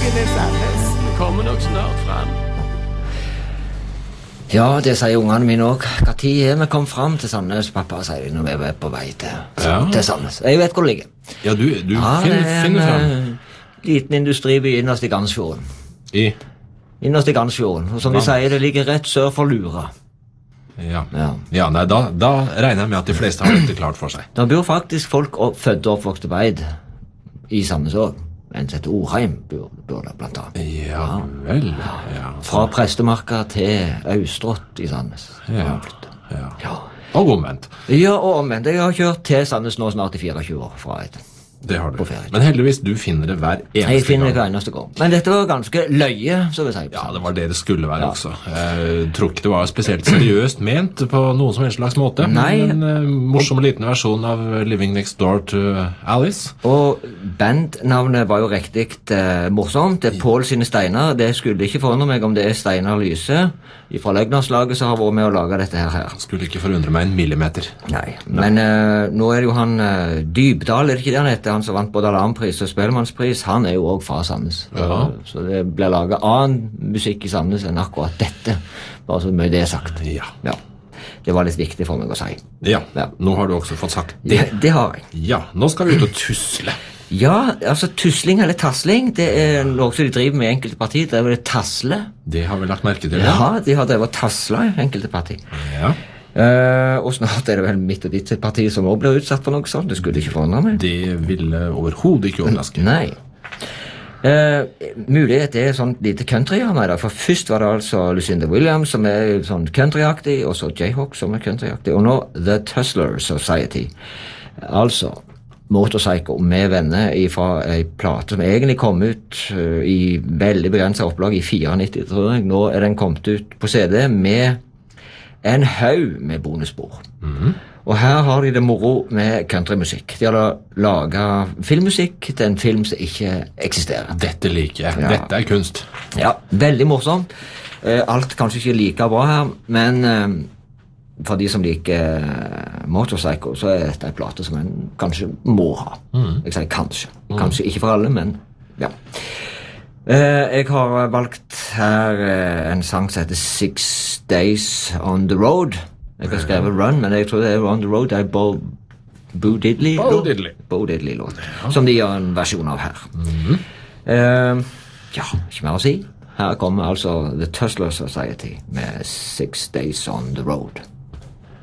dagen i Sandnes. Vi kommer nok snart frem. Ja, det sier ungene mine også. Hva tid er vi kom frem til Sandnes, pappa, sier de når vi er på vei til Sandnes. Jeg vet hvor det ligger. Ja, du finner frem. Liten industriby innerst i Gansfjorden. Innerst i Gansfjorden. Og som de sier, det ligger rett sør for Lura. Ja, nei, da regner jeg med at de fleste har dette klart for seg. Da bor faktisk folk født og oppvokst på Eid i Sandnes også. En som heter Orheim bor der blant annet. Ja vel. Ja. Fra Prestemarka til Austrott i Sandnes. Ja. Og omvendt. Ja, og omvendt. Jeg har kjørt til Sandnes nå snart i 24 år fra Eid. Det har du. Men heldigvis, du finner det hver eneste gang. Jeg finner det hver eneste gang. Men dette var ganske løye, så vil jeg si. Ja, det var det det skulle være også. Jeg tror ikke det var spesielt seriøst ment på noen som helst slags måte. Nei. Men en morsom liten versjon av Living Next Door to Alice. Og bandnavnet var jo riktig morsomt. Det er Pål sine Steiner. Det skulle ikke forundre meg om det er Steinar Lyse fra Løgnarslaget som har vært med å lage dette her. Skulle ikke forundre meg en millimeter. Nei, men nå er det jo han Dybdahl, er det ikke det han heter? Han som vant både alarmpris og spellemannspris, han er jo også fra Sandnes. Så det blir laget annen musikk i Sandnes enn akkurat dette. Bare så mye det er sagt. Ja. Det var litt viktig for meg å si. Ja. Nå har du også fått sagt det. Det har jeg. Ja, nå skal vi ut og tusle. Ja, altså tusling eller tassling, det er noe som de driver med i enkelte partier. Det er vel tasle. Det har vi lagt merke til, ja. Ja, de har drevet tasla i enkelte partier. Ja. Og snart er det vel mitt og ditt parti som også blir utsatt for noe sånt. Det skulle ikke forundre meg. Det ville overhodet ikke overraske. Nei. Mulighet er sånn lite countryhjørne i dag, for først var det altså Lucinda Williams som er sånn countryaktig, og så Jayhawk som er countryaktig, og nå The Tussler Society. Altså Motorpsycho med venner fra en plate som egentlig kom ut i veldig begrenset opplag i 94, tror jeg. Nå er den kommet ut på CD med en haug med bonusspor. Og her har de det moro med countrymusikk. De har laget filmmusikk til en film som ikke eksisterer. Dette liker jeg. Ja. Dette er kunst. Ja, veldig morsomt. Alt kanskje ikke like bra her, men for de som liker Motorpsycho, så er dette en plate som en kanskje må ha. Jeg sier kanskje. Kanskje ikke for alle, men ja. Jeg har valgt her en sang som heter 6 Days on the Road. Jeg har skrevet Run, men jeg tror det er On the Road. Det er Bo Diddley-låt, som de gjør en versjon av her. Ja, ikke mer å si. Her kommer altså The Tussler Society med 6 Days on the Road.